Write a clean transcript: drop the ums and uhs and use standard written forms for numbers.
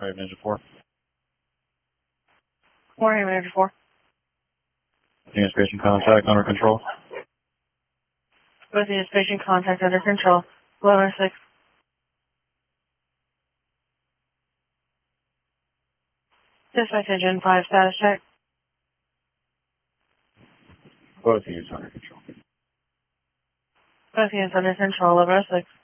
Raven Engine 4. Raven Engine 4. Unit station contact under control. Both unit station contact under control. 1106. Dispatch Engine 5 status check. Both units under control. Both units under control. 1106.